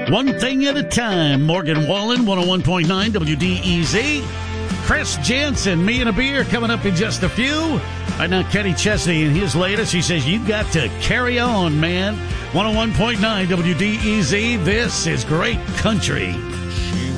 One thing at a time. Morgan Wallen, 101.9 WDEZ. Chris Jensen, me and a beer coming up in just a few. Right now, Kenny Chesney in his latest. He says, you got to carry on, man. 101.9 WDEZ. This is great country.